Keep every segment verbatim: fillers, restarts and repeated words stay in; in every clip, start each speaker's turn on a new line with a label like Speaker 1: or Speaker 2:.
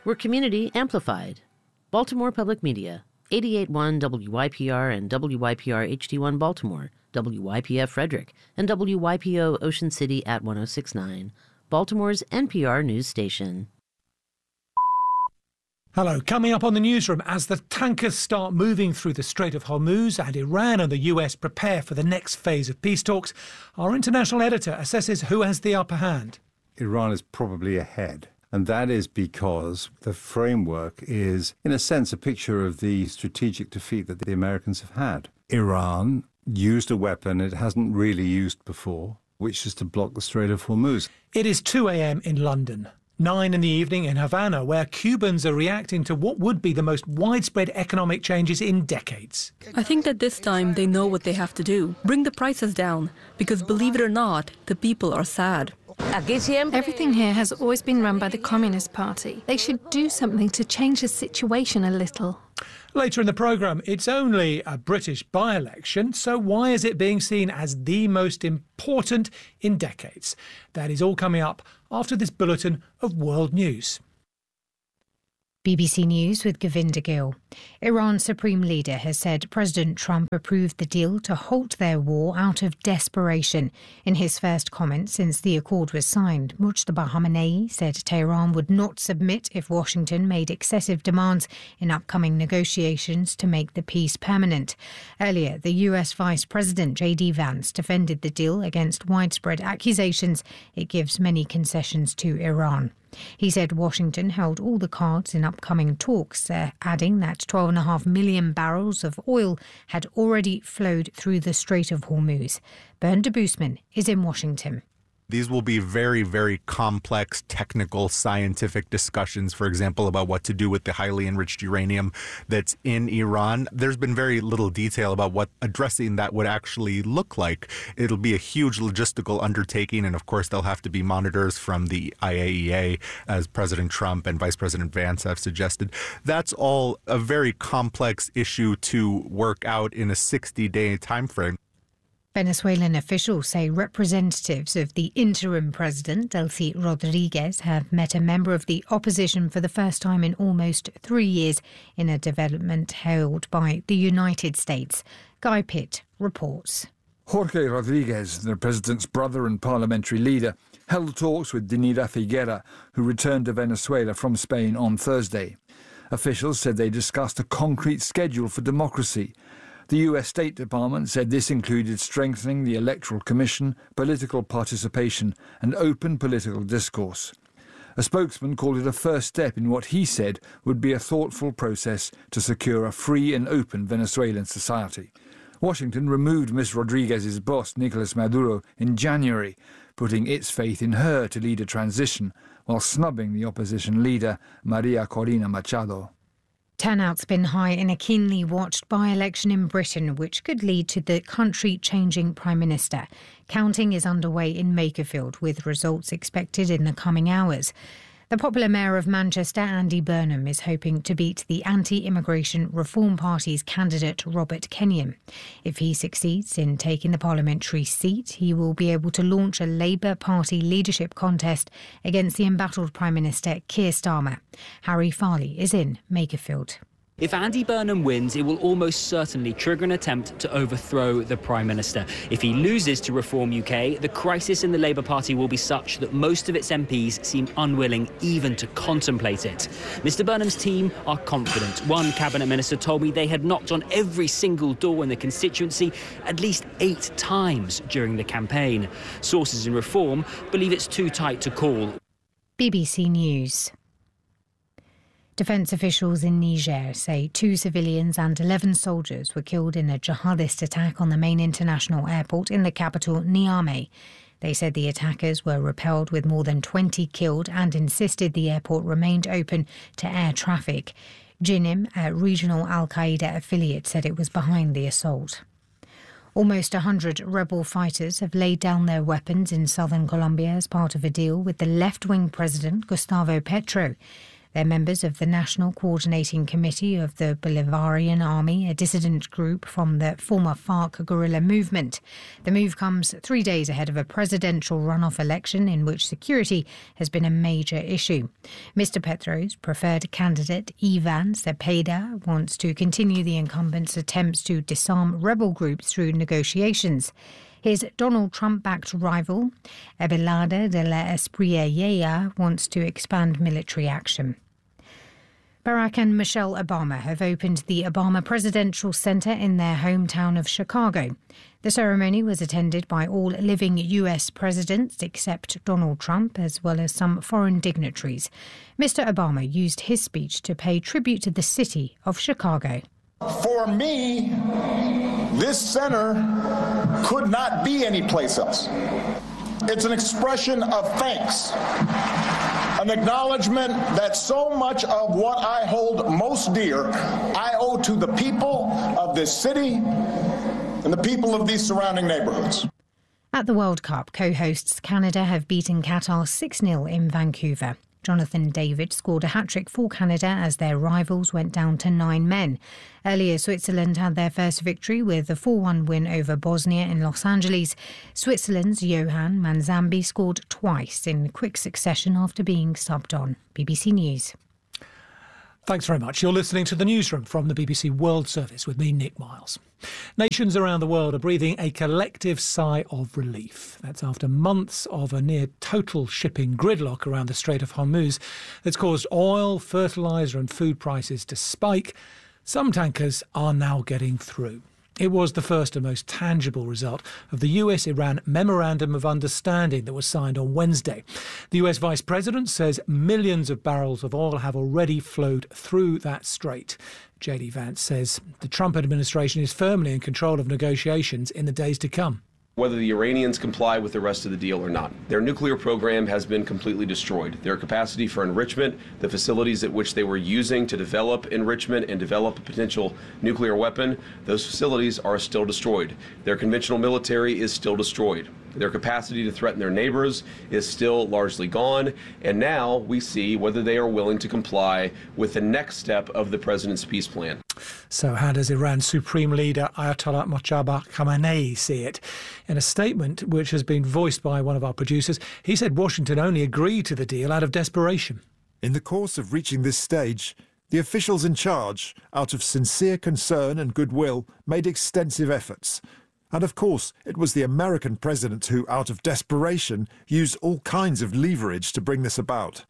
Speaker 1: We're community amplified. Baltimore Public Media, eighty-eight point one W Y P R and W Y P R H D one Baltimore, W Y P F Frederick, and W Y P O Ocean City at one oh six point nine, Baltimore's N P R news station.
Speaker 2: Hello. Coming up on the newsroom, as the tankers start moving through the Strait of Hormuz and Iran and the U S prepare for the next phase of peace talks, our international editor assesses who has the upper hand.
Speaker 3: Iran is probably ahead. And that is because the framework is, in a sense, a picture of the strategic defeat that the Americans have had. Iran used a weapon it hasn't really used before, which is to block the Strait of Hormuz.
Speaker 2: It is two a.m. in London, nine in the evening in Havana, where Cubans are reacting to what would be the most widespread economic changes in decades.
Speaker 4: I think that this time they know what they have to do. Bring the prices down, because believe it or not, the people are sad.
Speaker 5: Everything here has always been run by the Communist Party. They should do something to change the situation a little.
Speaker 2: Later in the programme, it's only a British by-election, so why is it being seen as the most important in decades? That is all coming up after this bulletin of world news.
Speaker 6: B B C News with Govinda Gill. Iran's supreme leader has said President Trump approved the deal to halt their war out of desperation. In his first comment since the accord was signed, Mujtaba Khamenei said Tehran would not submit if Washington made excessive demands in upcoming negotiations to make the peace permanent. Earlier, the U S Vice President J D Vance defended the deal against widespread accusations it gives many concessions to Iran. He said Washington held all the cards in upcoming talks, uh, adding that twelve point five million barrels of oil had already flowed through the Strait of Hormuz. Bernd de Boosman is in Washington.
Speaker 7: These will be very, very complex, technical, scientific discussions, for example, about what to do with the highly enriched uranium that's in Iran. There's been very little detail about what addressing that would actually look like. It'll be a huge logistical undertaking, and of course, there'll have to be monitors from the I A E A, as President Trump and Vice President Vance have suggested. That's all a very complex issue to work out in a sixty-day time frame.
Speaker 6: Venezuelan officials say representatives of the interim president, Delcy Rodriguez, have met a member of the opposition for the first time in almost three years in a development hailed by the United States. Guy Pitt reports.
Speaker 8: Jorge Rodriguez, the president's brother and parliamentary leader, held talks with Dinira Figuera, who returned to Venezuela from Spain on Thursday. Officials said they discussed a concrete schedule for democracy. The U S State Department said this included strengthening the Electoral Commission, political participation and open political discourse. A spokesman called it a first step in what he said would be a thoughtful process to secure a free and open Venezuelan society. Washington removed Miz Rodriguez's boss, Nicolas Maduro, in January, putting its faith in her to lead a transition while snubbing the opposition leader, Maria Corina Machado.
Speaker 6: Turnout's been high in a keenly watched by-election in Britain, which could lead to the country changing Prime Minister. Counting is underway in Makerfield, with results expected in the coming hours. The popular mayor of Manchester, Andy Burnham, is hoping to beat the anti-immigration Reform Party's candidate Robert Kenyon. If he succeeds in taking the parliamentary seat, he will be able to launch a Labour Party leadership contest against the embattled Prime Minister Keir Starmer. Harry Farley is in Makerfield.
Speaker 9: If Andy Burnham wins, it will almost certainly trigger an attempt to overthrow the Prime Minister. If he loses to Reform U K, the crisis in the Labour Party will be such that most of its M Ps seem unwilling even to contemplate it. Mister Burnham's team are confident. One cabinet minister told me they had knocked on every single door in the constituency at least eight times during the campaign. Sources in Reform believe it's too tight to call.
Speaker 6: B B C News. Defence officials in Niger say two civilians and eleven soldiers were killed in a jihadist attack on the main international airport in the capital, Niamey. They said the attackers were repelled with more than twenty killed and insisted the airport remained open to air traffic. Jinim, a regional al-Qaeda affiliate, said it was behind the assault. Almost one hundred rebel fighters have laid down their weapons in southern Colombia as part of a deal with the left-wing president, Gustavo Petro. They're members of the National Coordinating Committee of the Bolivarian Army, a dissident group from the former FARC guerrilla movement. The move comes three days ahead of a presidential runoff election in which security has been a major issue. Mister Petro's preferred candidate, Ivan Cepeda, wants to continue the incumbent's attempts to disarm rebel groups through negotiations. His Donald Trump-backed rival, Abelardo de la Espriella, wants to expand military action. Barack and Michelle Obama have opened the Obama Presidential Center in their hometown of Chicago. The ceremony was attended by all living U S presidents except Donald Trump, as well as some foreign dignitaries. Mister Obama used his speech to pay tribute to the city of Chicago.
Speaker 10: For me, this center could not be anyplace else. It's an expression of thanks, an acknowledgement that so much of what I hold most dear I owe to the people of this city and the people of these surrounding neighborhoods.
Speaker 6: At the World Cup, co-hosts Canada have beaten Qatar six nil in Vancouver. Jonathan David scored a hat-trick for Canada as their rivals went down to nine men. Earlier, Switzerland had their first victory with a four one win over Bosnia in Los Angeles. Switzerland's Johan Manzambi scored twice in quick succession after being subbed on. B B C News.
Speaker 2: Thanks very much. You're listening to the Newsroom from the B B C World Service with me, Nick Miles. Nations around the world are breathing a collective sigh of relief. That's after months of a near total shipping gridlock around the Strait of Hormuz that's caused oil, fertiliser and food prices to spike. Some tankers are now getting through. It was the first and most tangible result of the U S-Iran Memorandum of Understanding that was signed on Wednesday. The U S Vice President says millions of barrels of oil have already flowed through that strait. J D Vance says the Trump administration is firmly in control of negotiations in the days to come.
Speaker 11: Whether the Iranians comply with the rest of the deal or not, their nuclear program has been completely destroyed. Their capacity for enrichment, the facilities at which they were using to develop enrichment and develop a potential nuclear weapon, those facilities are still destroyed. Their conventional military is still destroyed. Their capacity to threaten their neighbors is still largely gone. And now we see whether they are willing to comply with the next step of the president's peace plan.
Speaker 2: So how does Iran's Supreme Leader Ayatollah Mojtaba Khamenei see it? In a statement which has been voiced by one of our producers, he said Washington only agreed to the deal out of desperation.
Speaker 12: In the course of reaching this stage, the officials in charge, out of sincere concern and goodwill, made extensive efforts. And of course, it was the American president who, out of desperation, used all kinds of leverage to bring this about.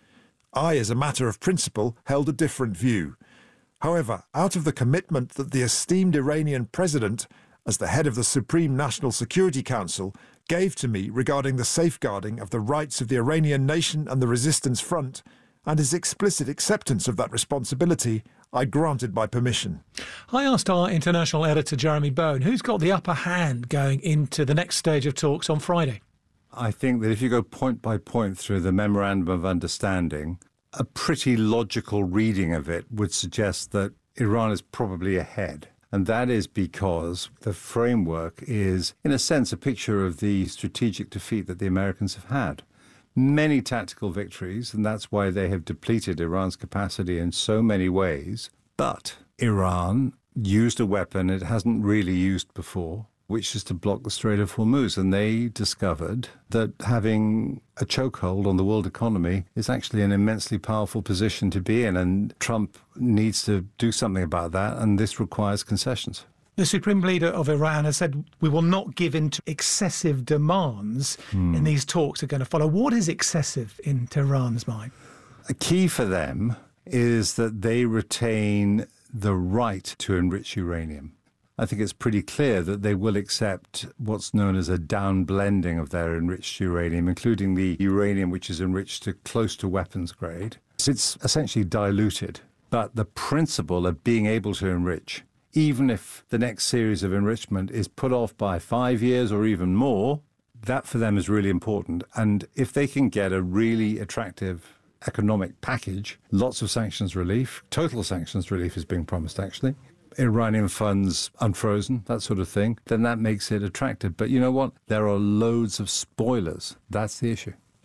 Speaker 12: I, as a matter of principle, held a different view. However, out of the commitment that the esteemed Iranian president, as the head of the Supreme National Security Council, gave to me regarding the safeguarding of the rights of the Iranian nation and the resistance front, and his explicit acceptance of that responsibility, I granted my permission.
Speaker 2: I asked our international editor, Jeremy Bone, who's got the upper hand going into the next stage of talks on Friday.
Speaker 3: I think that if you go point by point through the Memorandum of Understanding, a pretty logical reading of it would suggest that Iran is probably ahead. And that is because the framework is, in a sense, a picture of the strategic defeat that the Americans have had. Many tactical victories, and that's why they have depleted Iran's capacity in so many ways. But Iran used a weapon it hasn't really used before, which is to block the Strait of Hormuz. And they discovered that having a chokehold on the world economy is actually an immensely powerful position to be in. And Trump needs to do something about that, and this requires concessions.
Speaker 2: The Supreme Leader of Iran has said we will not give in to excessive demands hmm. in these talks that are going to follow. What is excessive in Tehran's mind?
Speaker 3: A key for them is that they retain the right to enrich uranium. I think it's pretty clear that they will accept what's known as a downblending of their enriched uranium, including the uranium which is enriched to close to weapons grade. It's essentially diluted, but the principle of being able to enrich, even if the next series of enrichment is put off by five years or even more, that for them is really important. And if they can get a really attractive economic package, lots of sanctions relief, total sanctions relief is being promised actually, Iranian funds unfrozen, that sort of thing, then that makes it attractive. But you know what? There are loads of spoilers. That's the issue.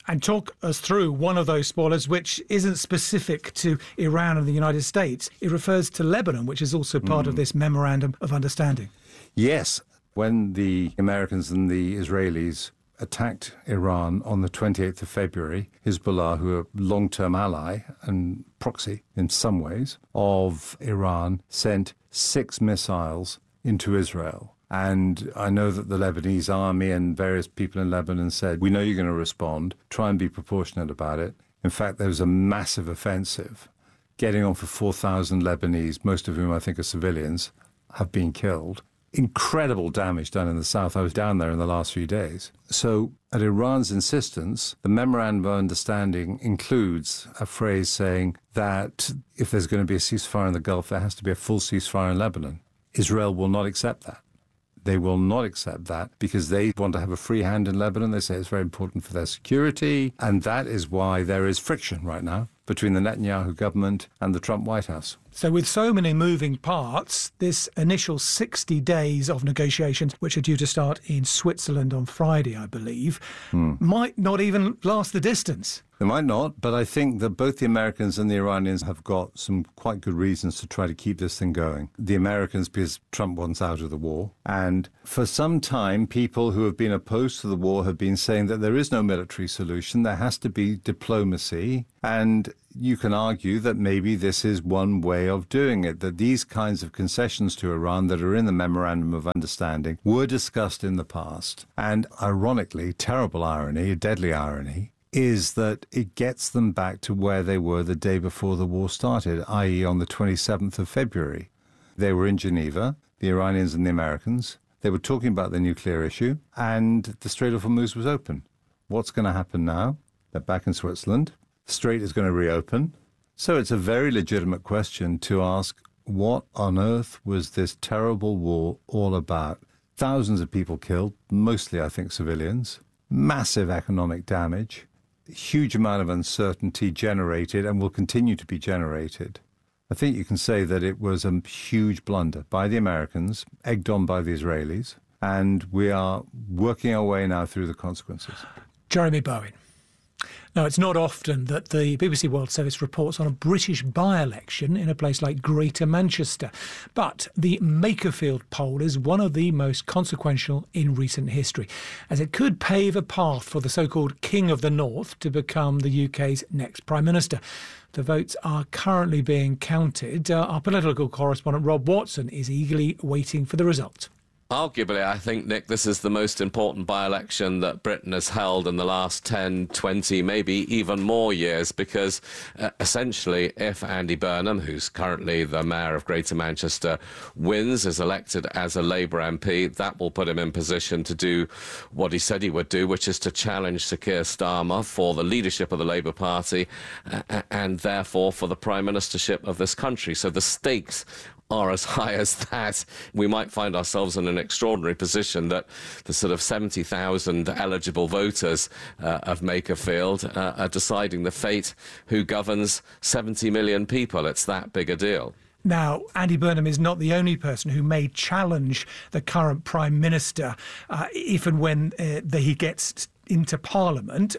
Speaker 2: And talk us through one of those spoilers, which isn't specific to Iran and the United States. It refers to Lebanon, which is also part mm. of this Memorandum of Understanding.
Speaker 3: Yes. When the Americans and the Israelis attacked Iran on the twenty-eighth of February, Hezbollah, who are a long-term ally and proxy in some ways of Iran, sent six missiles into Israel. And I know that the Lebanese army and various people in Lebanon said, we know you're going to respond, try and be proportionate about it. In fact, there was a massive offensive, getting on for four thousand Lebanese, most of whom I think are civilians, have been killed. Incredible damage done in the south. I was down there in the last few days. So at Iran's insistence, the Memorandum of Understanding includes a phrase saying that if there's going to be a ceasefire in the Gulf, there has to be a full ceasefire in Lebanon. Israel will not accept that. They will not accept that because they want to have a free hand in Lebanon. They say it's very important for their security. And that is why there is friction right now between the Netanyahu government and the Trump White House.
Speaker 2: So with so many moving parts, this initial sixty days of negotiations, which are due to start in Switzerland on Friday, I believe, hmm. might not even last the distance.
Speaker 3: They might not, but I think that both the Americans and the Iranians have got some quite good reasons to try to keep this thing going. The Americans, because Trump wants out of the war. And for some time, people who have been opposed to the war have been saying that there is no military solution. There has to be diplomacy. And you can argue that maybe this is one way of doing it, that these kinds of concessions to Iran that are in the Memorandum of Understanding were discussed in the past. And ironically, terrible irony, a deadly irony, is that it gets them back to where they were the day before the war started, that is on the twenty-seventh of February. They were in Geneva, the Iranians and the Americans. They were talking about the nuclear issue, and the Strait of Hormuz was open. What's going to happen now? They're back in Switzerland. The Strait is going to reopen. So it's a very legitimate question to ask, what on earth was this terrible war all about? Thousands of people killed, mostly, I think, civilians. Massive economic damage. Huge amount of uncertainty generated and will continue to be generated. I think you can say that it was a huge blunder by the Americans, egged on by the Israelis, and we are working our way now through the consequences.
Speaker 2: Jeremy Bowen. Now, it's not often that the B B C World Service reports on a British by-election in a place like Greater Manchester, but the Makerfield poll is one of the most consequential in recent history, as it could pave a path for the so-called King of the North to become the U K's next Prime Minister. The votes are currently being counted. Uh, our political correspondent Rob Watson is eagerly waiting for the result.
Speaker 13: Arguably, I think, Nick, this is the most important by-election that Britain has held in the last ten, twenty, maybe even more years, because uh, essentially if Andy Burnham, who's currently the Mayor of Greater Manchester, wins, is elected as a Labour M P, that will put him in position to do what he said he would do, which is to challenge Sir Keir Starmer for the leadership of the Labour Party uh, and therefore for the Prime Ministership of this country. So the stakes are as high as that. We might find ourselves in an extraordinary position that the sort of seventy thousand eligible voters uh, of Makerfield uh, are deciding the fate who governs seventy million people. It's that big a deal.
Speaker 2: Now, Andy Burnham is not the only person who may challenge the current Prime Minister uh, if and when uh, the, he gets into Parliament.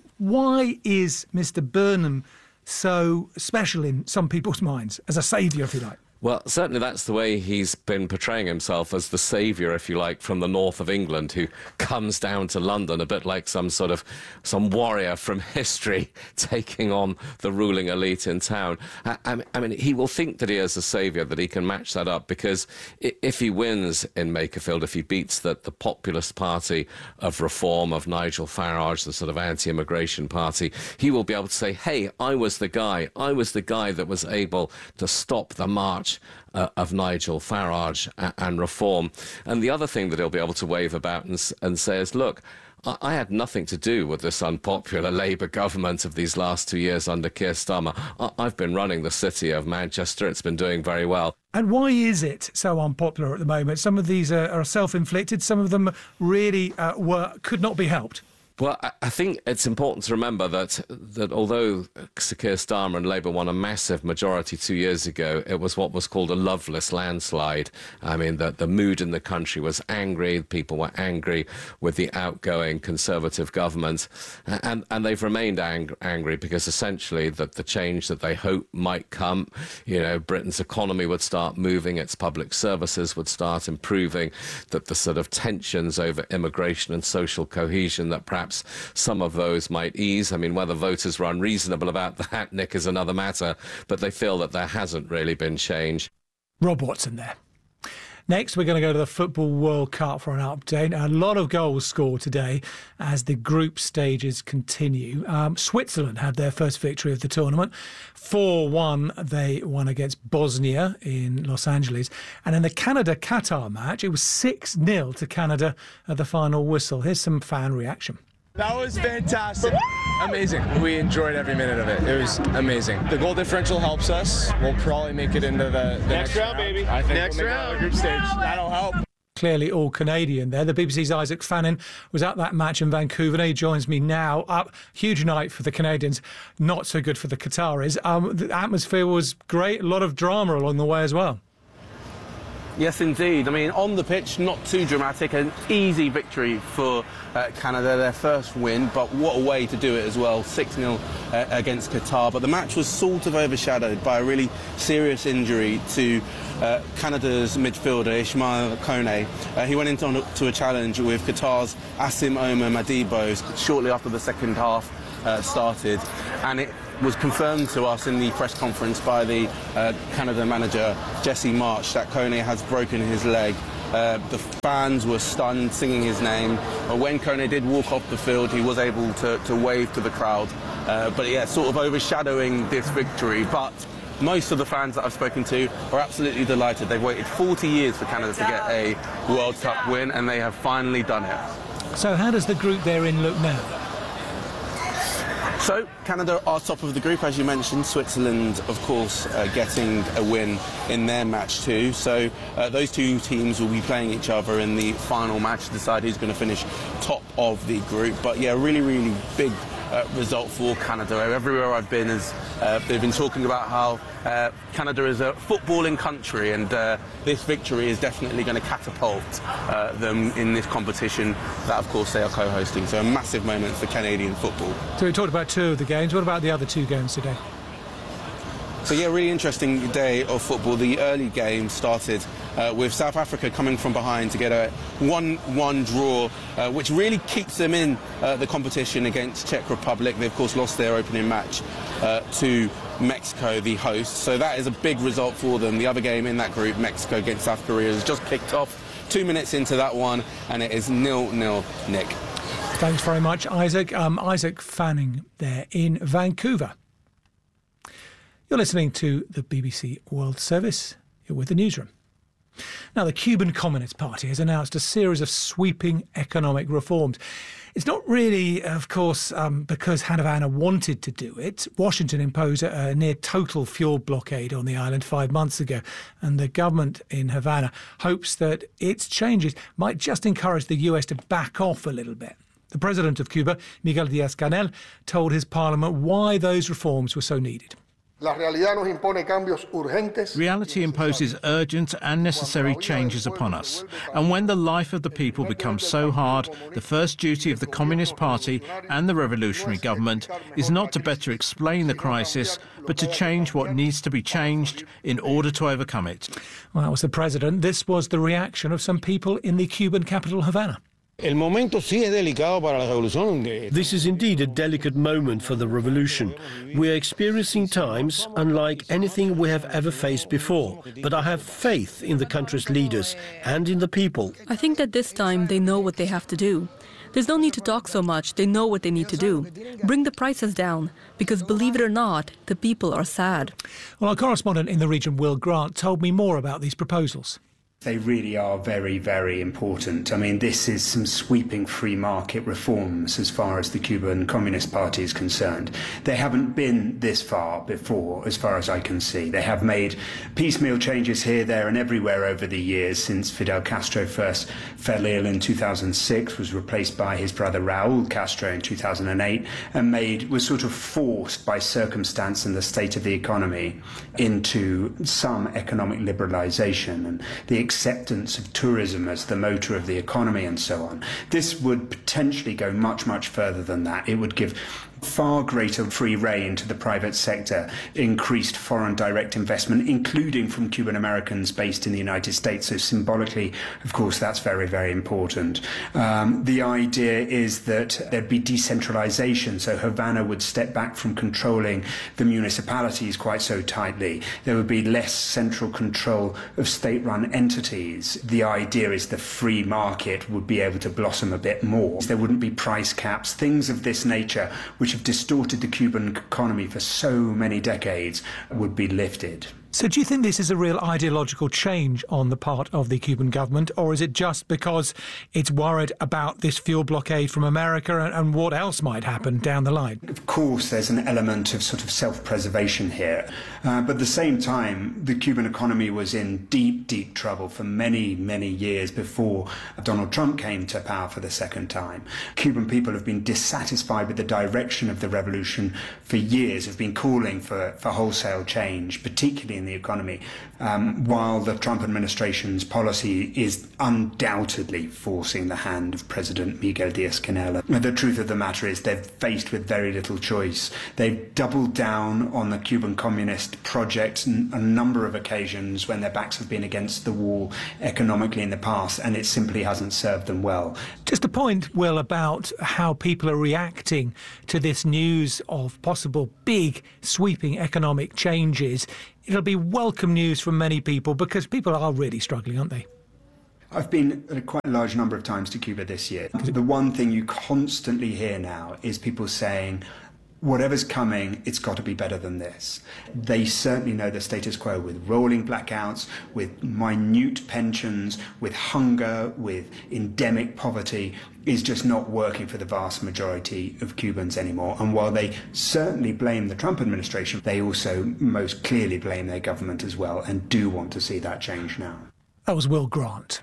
Speaker 2: Why is Mr Burnham so special in some people's minds, as a saviour, if you like?
Speaker 13: Well, certainly that's the way he's been portraying himself, as the saviour, if you like, from the north of England, who comes down to London a bit like some sort of some warrior from history taking on the ruling elite in town. I, I mean, he will think that he is a saviour, that he can match that up, because if he wins in Makerfield, if he beats the, the populist party of reform of Nigel Farage, the sort of anti-immigration party, he will be able to say, hey, I was the guy, I was the guy that was able to stop the march Uh, of Nigel Farage and, and reform. And the other thing that he'll be able to wave about and, and say is, look, I, I had nothing to do with this unpopular Labour government of these last two years under Keir Starmer. I, I've been running the city of Manchester. It's been doing very well.
Speaker 2: And why is it so unpopular at the moment? Some of these are, are self-inflicted. Some of them really uh, were could not be helped.
Speaker 13: Well, I think it's important to remember that that although Sir Keir Starmer and Labour won a massive majority two years ago, it was what was called a loveless landslide. I mean, the, the mood in the country was angry. People were angry with the outgoing Conservative government. And, and they've remained ang angry because essentially that the change that they hope might come, you know, Britain's economy would start moving, its public services would start improving, that the sort of tensions over immigration and social cohesion, that perhaps some of those might ease. I mean, whether voters were unreasonable about that, Nick, is another matter, but they feel that there hasn't really been change.
Speaker 2: Rob Watson there. Next, we're going to go to the Football World Cup for an update. A lot of goals scored today as the group stages continue. Um, Switzerland had their first victory of the tournament. four one, they won against Bosnia in Los Angeles. And in the Canada-Qatar match, it was six nil to Canada at the final whistle. Here's some fan reaction.
Speaker 14: That was fantastic. Amazing. We enjoyed every minute of it. It was amazing. The goal differential helps us. We'll probably make it into the, the next, next round, round, baby. I think next we'll round. Group stage. That'll help.
Speaker 2: Clearly all Canadian there. The B B C's Isaac Fannin was at that match in Vancouver. He joins me now. Up, huge night for the Canadians, not so good for the Qataris. Um, the atmosphere was great. A lot of drama along the way as well.
Speaker 15: Yes, indeed. I mean, on the pitch, not too dramatic. An easy victory for uh, Canada, their first win, but what a way to do it as well. six nil uh, against Qatar. But the match was sort of overshadowed by a really serious injury to uh, Canada's midfielder, Ismail Kone. Uh, he went into to a challenge with Qatar's Asim Omar Madibo shortly after the second half uh, started. And it was confirmed to us in the press conference by the uh, Canada manager, Jesse March, that Kone has broken his leg. Uh, the fans were stunned, singing his name. Uh, when Kone did walk off the field, he was able to, to wave to the crowd. Uh, but yeah, sort of overshadowing this victory. But most of the fans that I've spoken to are absolutely delighted. They've waited forty years for Canada to get a World Cup win, and they have finally done it.
Speaker 2: So how does the group they're in look now?
Speaker 15: So, Canada are top of the group, as you mentioned. Switzerland, of course, uh, getting a win in their match too. So, uh, those two teams will be playing each other in the final match to decide who's going to finish top of the group. But yeah, really, really big uh, result for Canada. Everywhere I've been, is uh, they've been talking about how uh, Canada is a footballing country, and uh, this victory is definitely going to catapult uh, them in this competition that, of course, they are co-hosting. So, a massive moment for Canadian football.
Speaker 2: So we talked about two of the games. What about the other two games today?
Speaker 15: So yeah, really interesting day of football. The early game started uh, with South Africa coming from behind to get a one one draw, uh, which really keeps them in uh, the competition against Czech Republic. They, of course, lost their opening match uh, to Mexico, the host. So that is a big result for them. The other game in that group, Mexico against South Korea, has just kicked off. Two minutes into that one, and it is nil nil, Nick.
Speaker 2: Thanks very much, Isaac. Um, Isaac Fanning there in Vancouver. You're listening to the B B C World Service. You're with the newsroom. Now, the Cuban Communist Party has announced a series of sweeping economic reforms. It's not really, of course, um, because Havana wanted to do it. Washington imposed a, a near total fuel blockade on the island five months ago, and the government in Havana hopes that its changes might just encourage the U S to back off a little bit. The president of Cuba, Miguel Díaz-Canel, told his parliament why those reforms were so needed.
Speaker 16: Reality imposes urgent and necessary changes upon us. And when the life of the people becomes so hard, the first duty of the Communist Party and the revolutionary government is not to better explain the crisis, but to change what needs to be changed in order to overcome it.
Speaker 2: Well, that was the president. This was the reaction of some people in the Cuban capital, Havana.
Speaker 17: This is indeed a delicate moment for the revolution. We are experiencing times unlike anything we have ever faced before, but I have faith in the country's leaders and in the people.
Speaker 4: I think that this time they know what they have to do. There's no need to talk so much, they know what they need to do. Bring the prices down, because believe it or not, the people are sad.
Speaker 2: Well, our correspondent in the region, Will Grant, told me more about these proposals.
Speaker 18: They really are very, very important. I mean, this is some sweeping free market reforms as far as the Cuban Communist Party is concerned. They haven't been this far before, as far as I can see. They have made piecemeal changes here, there and everywhere over the years since Fidel Castro first fell ill in two thousand six, was replaced by his brother Raul Castro in two thousand eight, and made was sort of forced by circumstance and the state of the economy into some economic liberalization and the acceptance of tourism as the motor of the economy and so on. This would potentially go much, much further than that. It would give far greater free rein to the private sector, increased foreign direct investment, including from Cuban Americans based in the United States. So symbolically, of course, that's very, very important. Um, the idea is that there'd be decentralization, so Havana would step back from controlling the municipalities quite so tightly. There would be less central control of state-run entities. The idea is the free market would be able to blossom a bit more. There wouldn't be price caps, things of this nature, which have distorted the Cuban economy for so many decades, would be lifted.
Speaker 2: So do you think this is a real ideological change on the part of the Cuban government, or is it just because it's worried about this fuel blockade from America and, and what else might happen down the line?
Speaker 18: Of course, there's an element of sort of self-preservation here. Uh, but at the same time, the Cuban economy was in deep, deep trouble for many, many years before Donald Trump came to power for the second time. Cuban people have been dissatisfied with the direction of the revolution for years, have been calling for, for wholesale change, particularly in the economy, um, while the Trump administration's policy is undoubtedly forcing the hand of President Miguel Diaz-Canel. The truth of the matter is they're faced with very little choice. They've doubled down on the Cuban Communist project on a number of occasions when their backs have been against the wall economically in the past, and it simply hasn't served them well.
Speaker 2: Just a point, Will, about how people are reacting to this news of possible big sweeping economic changes. It'll be welcome news from many people because people are really struggling, aren't they?
Speaker 18: I've been a quite a large number of times to Cuba this year. The one thing you constantly hear now is people saying, whatever's coming, it's got to be better than this. They certainly know the status quo with rolling blackouts, with minute pensions, with hunger, with endemic poverty is just not working for the vast majority of Cubans anymore. And while they certainly blame the Trump administration, they also most clearly blame their government as well and do want to see that change now.
Speaker 2: That was Will Grant.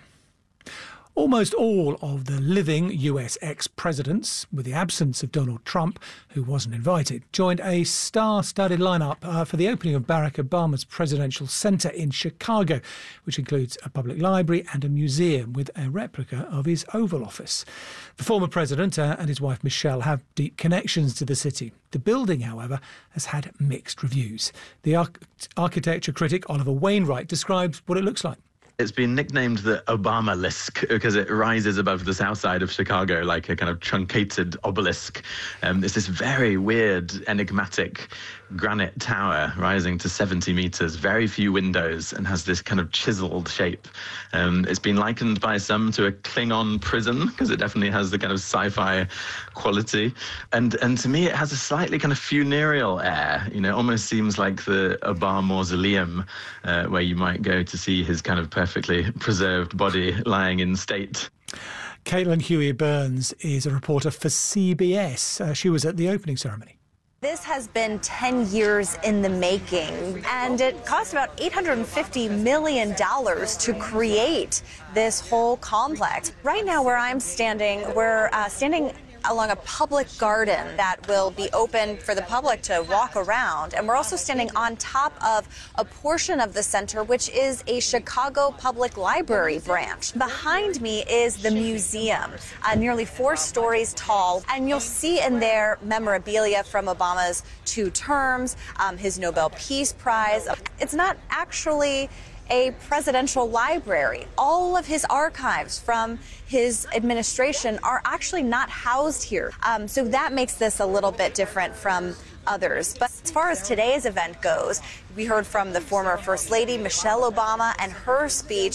Speaker 2: Almost all of the living U S ex-presidents, with the absence of Donald Trump, who wasn't invited, joined a star-studded lineup uh, for the opening of Barack Obama's Presidential Center in Chicago, which includes a public library and a museum with a replica of his Oval Office. The former president uh, and his wife Michelle have deep connections to the city. The building, however, has had mixed reviews. The arch- architecture critic Oliver Wainwright describes what it looks like.
Speaker 19: It's been nicknamed the Obama-lisk because it rises above the south side of Chicago like a kind of truncated obelisk. Um, it's this very weird, enigmatic granite tower rising to seventy metres, very few windows, and has this kind of chiseled shape. Um, it's been likened by some to a Klingon prison because it definitely has the kind of sci-fi quality. And and to me, it has a slightly kind of funereal air. You know, it almost seems like the Obama mausoleum uh, where you might go to see his kind of perfectly preserved body lying in state.
Speaker 2: Caitlin Huey-Burns is a reporter for C B S. Uh, she was at the opening ceremony.
Speaker 20: This has been ten years in the making, and it cost about eight hundred fifty million dollars to create this whole complex. Right now, where I'm standing, we're uh, standing along a public garden that will be open for the public to walk around. And we're also standing on top of a portion of the center, which is a Chicago Public Library branch. Behind me is the museum, uh, nearly four stories tall. And you'll see in there memorabilia from Obama's two terms, um, his Nobel Peace Prize. It's not actually a presidential library. All of his archives from his administration are actually not housed here. Um, so that makes this a little bit different from others. But as far as today's event goes, we heard from the former First Lady, Michelle Obama, and her speech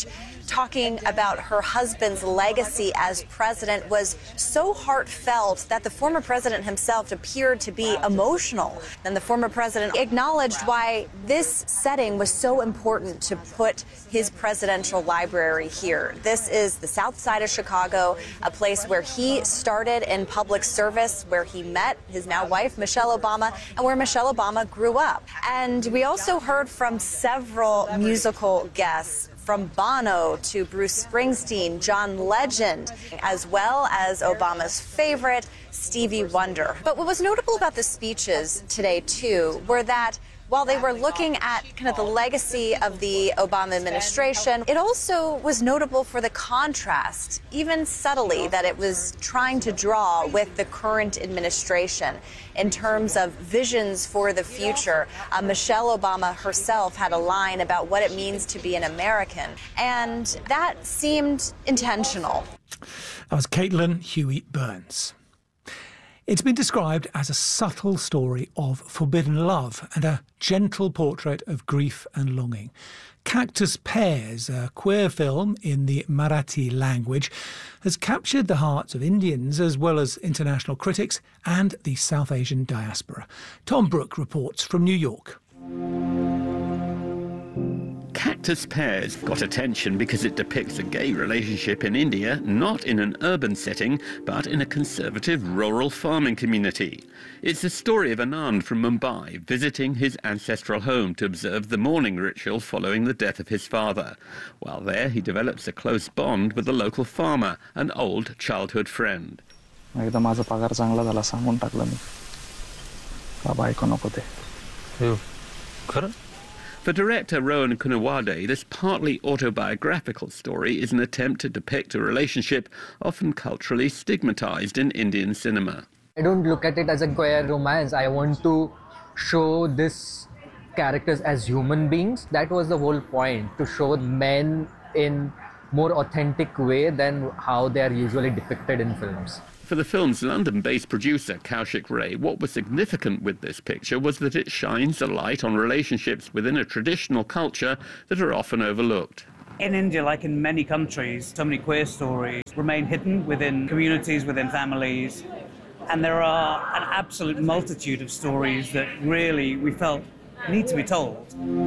Speaker 20: talking about her husband's legacy as president was so heartfelt that the former president himself appeared to be emotional. And the former president acknowledged why this setting was so important to put his presidential library here. This is the south side of Chicago, a place where he started in public service, where he met his now wife, Michelle Obama, and where Michelle Obama grew up. And we also heard from several musical guests, from Bono to Bruce Springsteen, John Legend, as well as Obama's favorite, Stevie Wonder. But what was notable about the speeches today, too, were that while they were looking at kind of the legacy of the Obama administration, it also was notable for the contrast, even subtly, that it was trying to draw with the current administration in terms of visions for the future. Uh, Michelle Obama herself had a line about what it means to be an American, and that seemed intentional.
Speaker 2: That was Caitlin Huey-Burns. It's been described as a subtle story of forbidden love and a gentle portrait of grief and longing. Cactus Pears, a queer film in the Marathi language, has captured the hearts of Indians as well as international critics and the South Asian diaspora. Tom Brooke reports from New York.
Speaker 21: Cactus Pears got attention because it depicts a gay relationship in India, not in an urban setting, but in a conservative rural farming community. It's the story of Anand from Mumbai visiting his ancestral home to observe the mourning ritual following the death of his father. While there, he develops a close bond with the local farmer, an old childhood friend.
Speaker 22: एकदा माझा पगार चांगला झाला सांगून टाकलं मी. का बायको नको ते.
Speaker 21: खरं? For director Rohan Kunawade, this partly autobiographical story is an attempt to depict a relationship often culturally stigmatized in Indian cinema.
Speaker 23: I don't look at it as a queer romance. I want to show this characters as human beings. That was the whole point, to show men in more authentic way than how they are usually depicted in films.
Speaker 21: For the film's London-based producer, Kaushik Ray, what was significant with this picture was that it shines a light on relationships within a traditional culture that are often overlooked.
Speaker 24: In India, like in many countries, so many queer stories remain hidden within communities, within families. And there are an absolute multitude of stories that really, we felt, need to be told.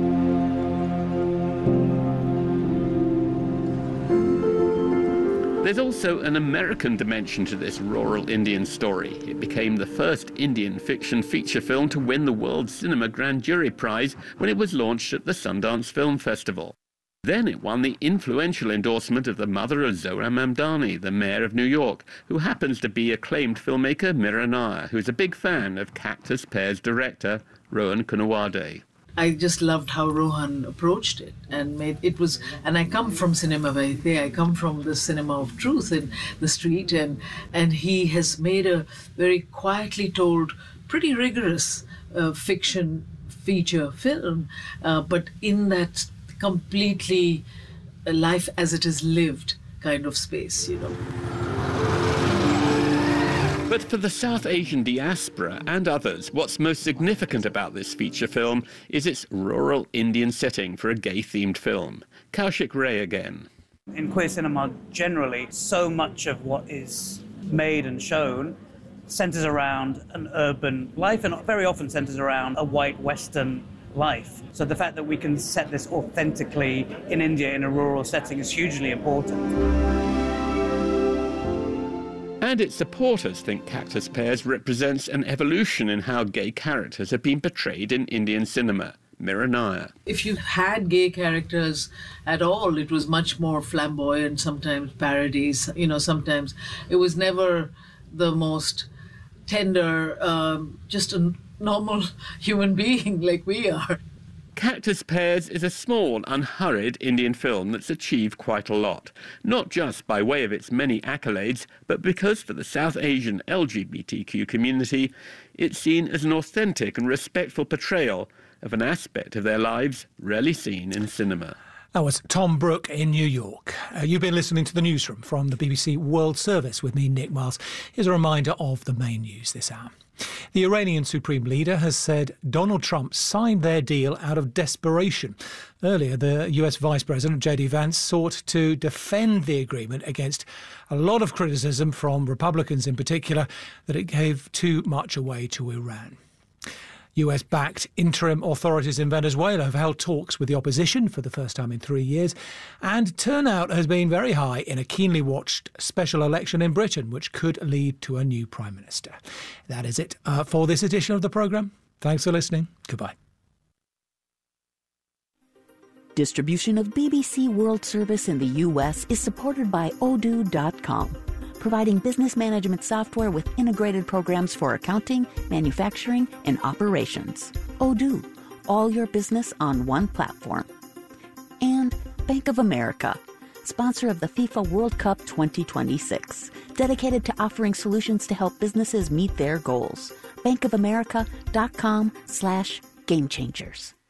Speaker 21: There's also an American dimension to this rural Indian story. It became the first Indian fiction feature film to win the World Cinema Grand Jury Prize when it was launched at the Sundance Film Festival. Then it won the influential endorsement of the mother of Zohran Mamdani, the mayor of New York, who happens to be acclaimed filmmaker Mira Nair, who's a big fan of Cactus Pears director Rohan Kunawade.
Speaker 25: I just loved how Rohan approached it and made it was, and I come from cinema verite, I come from the cinema of truth in the street, and and he has made a very quietly told, pretty rigorous uh, fiction feature film, uh, but in that completely life as it is lived kind of space, you know.
Speaker 21: But for the South Asian diaspora and others, what's most significant about this feature film is its rural Indian setting for a gay-themed film. Kaushik Ray again.
Speaker 24: In queer cinema generally, so much of what is made and shown centres around an urban life and very often centres around a white Western life. So the fact that we can set this authentically in India in a rural setting is hugely important.
Speaker 21: And its supporters think Cactus Pears represents an evolution in how gay characters have been portrayed in Indian cinema. Mira Nair.
Speaker 25: If you had gay characters at all, it was much more flamboyant, sometimes parodies, you know, sometimes it was never the most tender, um, just a normal human being like we are.
Speaker 21: Cactus Pears is a small, unhurried Indian film that's achieved quite a lot, not just by way of its many accolades, but because for the South Asian L G B T Q community, it's seen as an authentic and respectful portrayal of an aspect of their lives rarely seen in cinema.
Speaker 2: That was Tom Brooke in New York. Uh, you've been listening to the newsroom from the B B C World Service with me, Nick Miles. Here's a reminder of the main news this hour. The Iranian Supreme Leader has said Donald Trump signed their deal out of desperation. Earlier, the U S Vice President, J D Vance, sought to defend the agreement against a lot of criticism from Republicans in particular that it gave too much away to Iran. U S-backed interim authorities in Venezuela have held talks with the opposition for the first time in three years, and turnout has been very high in a keenly watched special election in Britain, which could lead to a new Prime Minister. That is it uh, for this edition of the programme. Thanks for listening. Goodbye.
Speaker 1: Distribution of B B C World Service in the U S is supported by Odoo dot com, providing business management software with integrated programs for accounting, manufacturing, and operations. Odoo, all your business on one platform. And Bank of America, sponsor of the FIFA World Cup twenty twenty-six, dedicated to offering solutions to help businesses meet their goals. Bank of America dot com slash game changers.